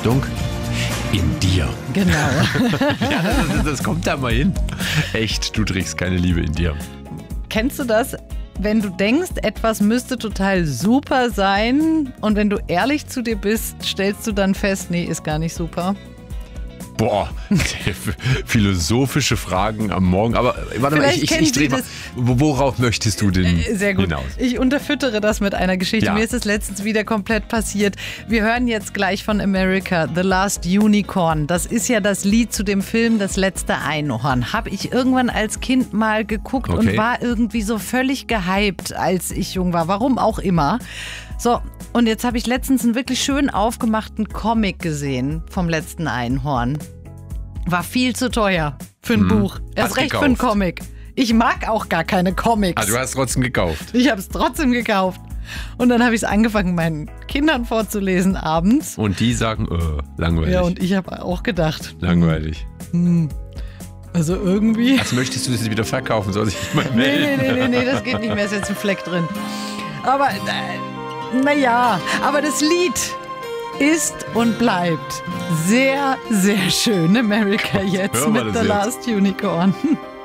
Achtung, in dir. Genau. Ja, das kommt da mal hin. Echt, du trägst keine Liebe in dir. Kennst du das, wenn du denkst, etwas müsste total super sein und wenn du ehrlich zu dir bist, stellst du dann fest, nee, ist gar nicht super? Boah, philosophische Fragen am Morgen. Aber warte mal, ich drehe mal. Worauf möchtest du denn Sehr gut. hinaus? Ich unterfüttere das mit einer Geschichte. Ja. Mir ist es letztens wieder komplett passiert. Wir hören jetzt gleich von America, The Last Unicorn. Das ist ja das Lied zu dem Film Das letzte Einhorn. Habe ich irgendwann als Kind mal geguckt und war irgendwie so völlig gehypt, als ich jung war. Warum auch immer. So, und jetzt habe ich letztens einen wirklich schön aufgemachten Comic gesehen vom letzten Einhorn. War viel zu teuer für ein Buch. Erst recht für einen Comic. Ich mag auch gar keine Comics. Ah, du hast trotzdem gekauft. Ich habe es trotzdem gekauft. Und dann habe ich es angefangen, meinen Kindern vorzulesen abends. Und die sagen, langweilig. Ja, und ich habe auch gedacht. Langweilig. Also irgendwie. Was möchtest du das wieder verkaufen? Soll sich mal melden? Nee, das geht nicht mehr. Ist jetzt ein Fleck drin. Aber, naja, aber das Lied ist und bleibt sehr, sehr schön. America jetzt Hören wir mit das The jetzt? Last Unicorn.